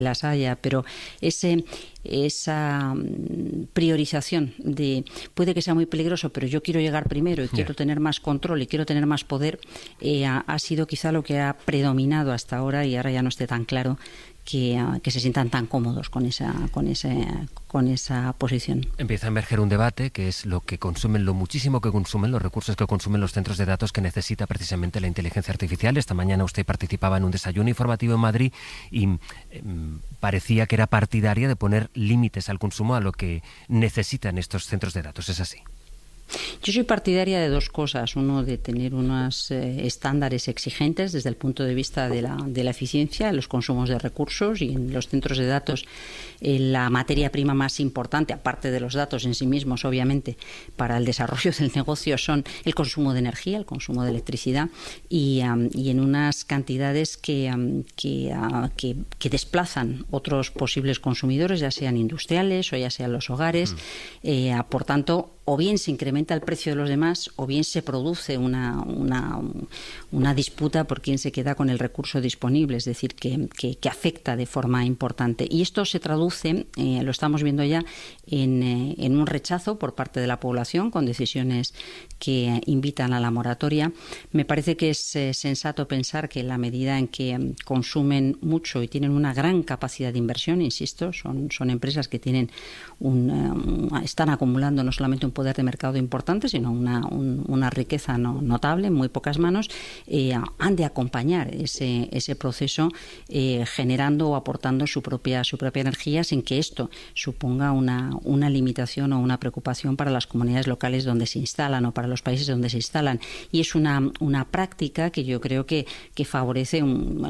las haya, pero esa priorización de puede que sea muy peligroso, pero yo quiero llegar primero y quiero tener más control y quiero tener más poder, ha sido quizá lo que ha predominado hasta ahora, y ahora ya no esté tan claro que se sientan tan cómodos con esa posición. Empieza a emerger un debate que es lo muchísimo que consumen, los recursos que consumen los centros de datos que necesita precisamente la inteligencia artificial. Esta mañana usted participaba en un desayuno informativo en Madrid y parecía que era partidaria de poner límites al consumo a lo que necesitan estos centros de datos. ¿Es así? Yo soy partidaria de dos cosas. Uno, de tener unos estándares exigentes desde el punto de vista de la eficiencia en los consumos de recursos, y en los centros de datos la materia prima más importante, aparte de los datos en sí mismos, obviamente, para el desarrollo del negocio son el consumo de energía, el consumo de electricidad, y en unas cantidades que desplazan otros posibles consumidores, ya sean industriales o ya sean los hogares. Por tanto, o bien se incrementa el precio de los demás, o bien se produce una disputa por quién se queda con el recurso disponible, es decir, que afecta de forma importante. Y esto se traduce, lo estamos viendo ya, en un rechazo por parte de la población, con decisiones que invitan a la moratoria. Me parece que es sensato pensar que en la medida en que consumen mucho y tienen una gran capacidad de inversión, insisto, son empresas que tienen están acumulando no solamente un poder de mercado importante, sino una riqueza notable en muy pocas manos, han de acompañar ese proceso generando o aportando su propia energía, sin que esto suponga una limitación o una preocupación para las comunidades locales donde se instalan o para los países donde se instalan. Y es una práctica que yo creo que favorece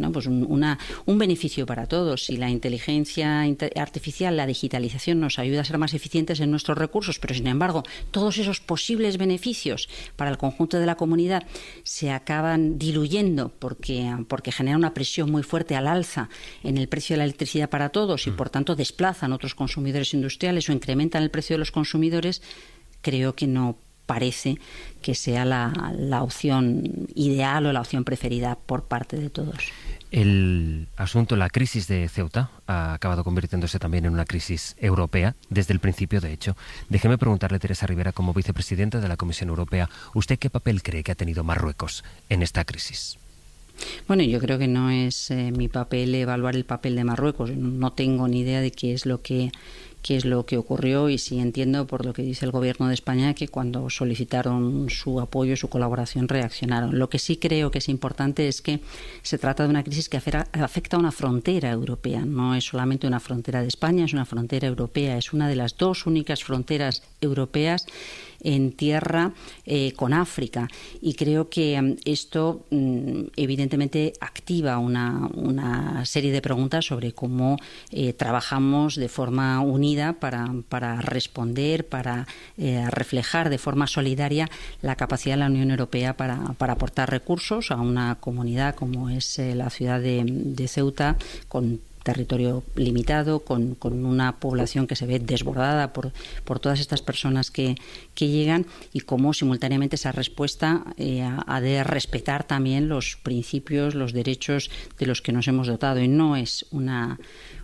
un beneficio para todos. Si la inteligencia artificial, la digitalización nos ayuda a ser más eficientes en nuestros recursos, pero sin embargo todos esos posibles beneficios para el conjunto de la comunidad se acaban diluyendo porque genera una presión muy fuerte al alza en el precio de la electricidad para todos, y por tanto desplazan otros consumidores industriales o incrementan el precio de los consumidores, creo que no parece que sea la opción ideal o la opción preferida por parte de todos. El asunto, la crisis de Ceuta, ha acabado convirtiéndose también en una crisis europea desde el principio, de hecho. Déjeme preguntarle, Teresa Ribera, como vicepresidenta de la Comisión Europea, ¿usted qué papel cree que ha tenido Marruecos en esta crisis? Bueno, yo creo que no es mi papel evaluar el papel de Marruecos. No tengo ni idea de qué es lo que ocurrió, y sí entiendo por lo que dice el Gobierno de España que cuando solicitaron su apoyo, su colaboración, reaccionaron. Lo que sí creo que es importante es que se trata de una crisis que afecta a una frontera europea. No es solamente una frontera de España, es una frontera europea. Es una de las dos únicas fronteras europeas en tierra con África, y creo que esto evidentemente activa una serie de preguntas sobre cómo trabajamos de forma unida para responder, para reflejar de forma solidaria la capacidad de la Unión Europea para aportar recursos a una comunidad como es la ciudad de Ceuta, con territorio limitado, con una población que se ve desbordada por todas estas personas que llegan, y cómo simultáneamente esa respuesta ha de respetar también los principios, los derechos de los que nos hemos dotado. Y no es una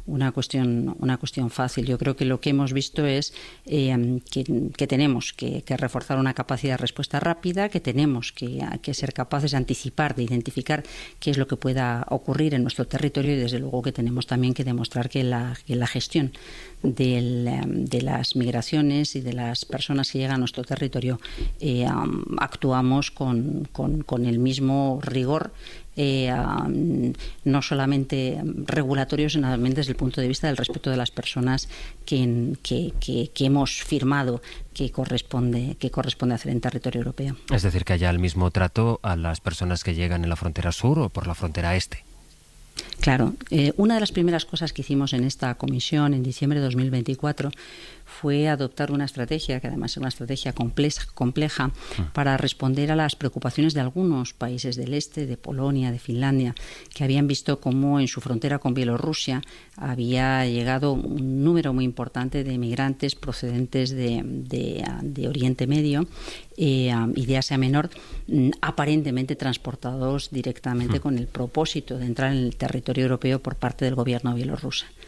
cuestión fácil. Yo creo que lo que hemos visto es que tenemos que reforzar una capacidad de respuesta rápida, que tenemos que ser capaces de anticipar, de identificar qué es lo que pueda ocurrir en nuestro territorio, y desde luego que tenemos también que demostrar que la gestión de las migraciones y de las personas que llegan a nuestro territorio actuamos con el mismo rigor, no solamente regulatorio, sino también desde el punto de vista del respeto de las personas que hemos firmado que corresponde hacer en territorio europeo. Es decir, que haya el mismo trato a las personas que llegan en la frontera sur o por la frontera este. Claro. Una de las primeras cosas que hicimos en esta comisión en diciembre de 2024 fue adoptar una estrategia, que además es una estrategia compleja, para responder a las preocupaciones de algunos países del este, de Polonia, de Finlandia, que habían visto cómo en su frontera con Bielorrusia había llegado un número muy importante de migrantes procedentes de Oriente Medio y de Asia Menor, aparentemente transportados directamente con el propósito de entrar en el territorio territorio europeo por parte del gobierno bielorruso.